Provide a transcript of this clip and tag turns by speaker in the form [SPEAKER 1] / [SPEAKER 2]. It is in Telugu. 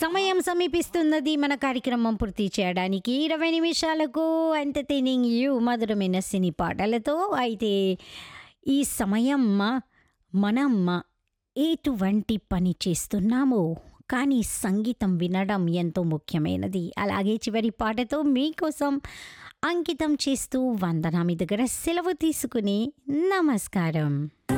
[SPEAKER 1] సమయం సమీపిస్తున్నది మన కార్యక్రమం పూర్తి చేయడానికి 20 నిమిషాలకు ఎంటర్‌టైనింగ్ యూ మధురమైన సినీ పాటలతో. అయితే ఈ సమయం మనం ఎటువంటి పని చేస్తున్నామో కానీ సంగీతం వినడం ఎంతో ముఖ్యమైనది. అలాగే చివరి పాటతో మీకోసం అంకితం చేస్తూ వందన మీ దగ్గర సెలవు తీసుకుని నమస్కారం.